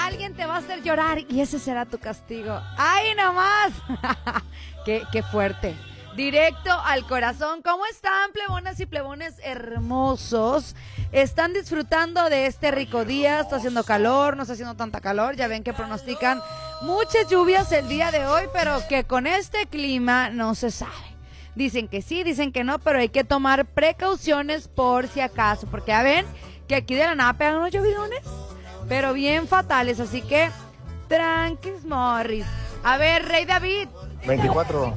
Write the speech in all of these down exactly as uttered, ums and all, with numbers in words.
alguien te va a hacer llorar y ese será tu castigo. ¡Ay, nomás! qué, ¡Qué fuerte! Directo al corazón. ¿Cómo están, plebonas y plebones hermosos? ¿Están disfrutando de este rico día? ¿Está haciendo calor? ¿No está haciendo tanta calor? Ya ven que pronostican muchas lluvias el día de hoy, pero que con este clima no se sabe. Dicen que sí, dicen que no, pero hay que tomar precauciones por si acaso, porque ya ven que aquí de la nada pegan unos llovidones, pero bien fatales, así que tranquis morris. A ver, Rey David. veinticuatro.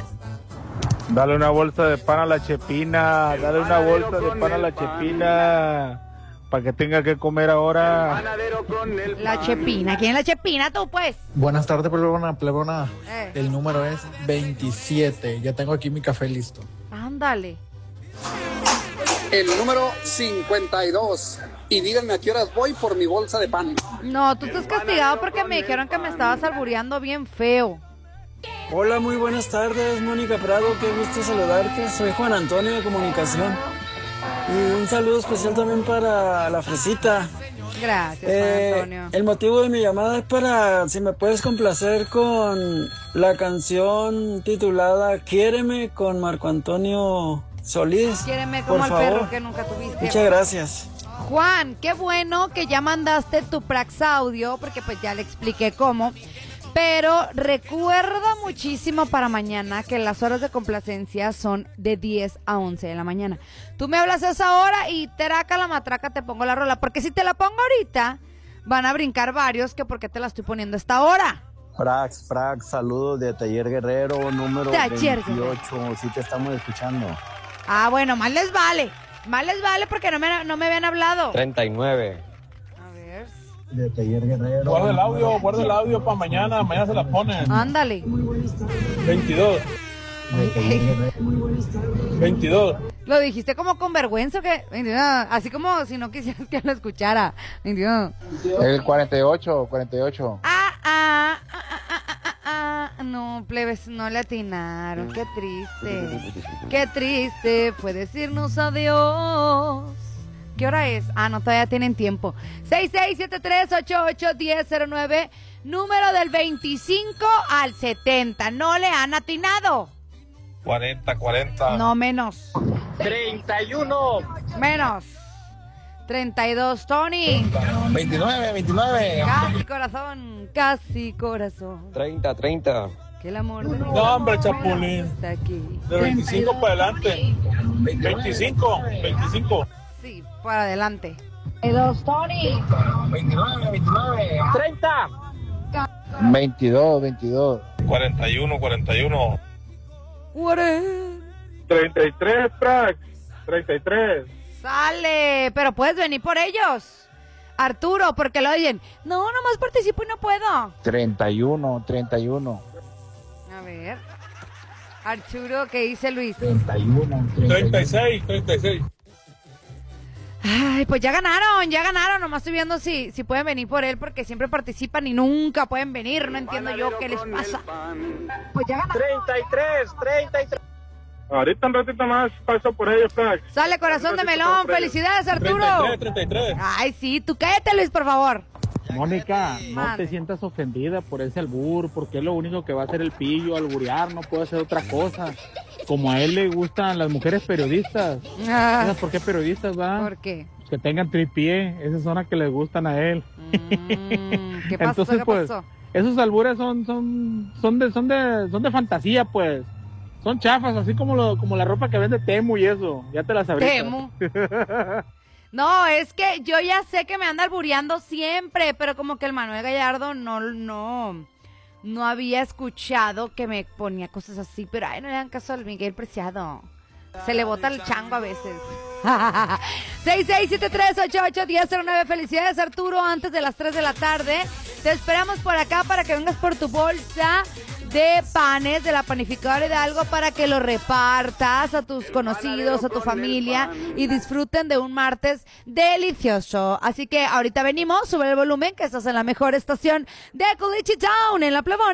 Dale una bolsa de pan a la Chepina, dale una bolsa de pan a la Chepina, para que tenga que comer ahora. La Chepina, ¿quién es la Chepina tú, pues? Buenas tardes, plebona, plebona. Eh. El número es veintisiete, ya tengo aquí mi café listo. Ándale. El número cincuenta y dos. Y díganme a qué horas voy por mi bolsa de pan. No, tú estás castigado porque me dijeron que me estabas albureando bien feo. Hola, muy buenas tardes, Mónica Prado, qué gusto saludarte. Soy Juan Antonio de Comunicación. Y un saludo especial también para la Fresita. Gracias, Eh, Juan Antonio. el motivo de mi llamada es para, si me puedes complacer con la canción titulada Quiéreme con Marco Antonio Solís. Quiéreme como por el favor. perro que nunca tuviste. Muchas gracias. Juan, qué bueno que ya mandaste tu Prax audio, porque pues ya le expliqué cómo. Pero recuerda muchísimo para mañana que las horas de complacencia son de diez a once de la mañana. Tú me hablas a esa hora y teraca la matraca te pongo la rola. Porque si te la pongo ahorita, van a brincar varios que por qué te la estoy poniendo a esta hora. Prax, Prax, saludos de Taller Guerrero, número Taller veintiocho, sí te estamos escuchando. Ah, bueno, más les vale. Más les vale porque no me, no me habían hablado. treinta y nueve. A ver. De Taller Guerrero. Guarda el audio, guarda el audio para mañana, mañana se la ponen. Ándale. veintidós. veintidós. Lo dijiste como con vergüenza, que así como si no quisieras que lo escuchara. El cuarenta y ocho, cuarenta y ocho. Ah, ah, ah, ah, ah, ah, ah. No, plebes, no le atinaron. Qué triste. Qué triste fue decirnos adiós. ¿Qué hora es? Ah, no, todavía tienen tiempo. seis seis siete tres ocho ocho uno cero cero nueve, número del veinticinco al setenta. ¿No le han atinado? cuarenta, cuarenta. No, menos. treinta y uno. Menos. treinta y dos, Tony. veintinueve, veintinueve. Casi corazón, casi corazón. treinta, treinta. Que el amor de mi No, hombre, Chapulín. está aquí. De veinticinco para adelante. veinticinco, veinticinco. Sí, para adelante. veintinueve, veintinueve. treinta. veintidós, veintidós. cuarenta y uno, cuarenta y uno. treinta y tres, Prax. treinta y tres. Sale, pero puedes venir por ellos. Arturo, porque lo oyen. No, nomás participo y no puedo. treinta y uno, treinta y uno. A ver. Arturo, ¿qué dice Luis? treinta y uno, treinta y seis, treinta y seis. Ay, pues ya ganaron, ya ganaron. Nomás estoy viendo si, si pueden venir por él, porque siempre participan y nunca pueden venir. No entiendo yo qué les pasa. Pues ya ganaron. treinta y tres, treinta y tres. Ahorita un ratito más paso por ellos, Prax. Sale, corazón de melón. Felicidades, Arturo. treinta y tres, treinta y tres. Ay, sí, tú cállate, Luis, por favor. Mónica, no Mande. te sientas ofendida por ese albur, porque es lo único que va a hacer el pillo, alburear, no puede hacer otra cosa. Como a él le gustan las mujeres periodistas. Ah, ¿Sabes por qué periodistas, va? ¿por qué? Que tengan tripié, esas son las que les gustan a él. Mm, ¿Qué pasó? Entonces, ¿Qué pues, pasó? esos albures son, son, son de, son de, son de fantasía, pues. Son chafas, así como lo, como la ropa que vende Temu y eso. Ya te las sabrás. Temu. No, es que yo ya sé que me anda albureando siempre, pero como que el Manuel Gallardo no, no, no había escuchado que me ponía cosas así, pero ay, no le dan caso al Miguel Preciado. Se le bota el chango a veces. seis seis siete tres ocho ocho uno cero cero nueve. Felicidades, Arturo, antes de las tres de la tarde. Te esperamos por acá para que vengas por tu bolsa de panes de la panificadora Hidalgo para que lo repartas a tus conocidos, a tu familia y disfruten de un martes delicioso. Así que ahorita venimos, sube el volumen, que estás en la mejor estación de Culichi Town, en La Plebona.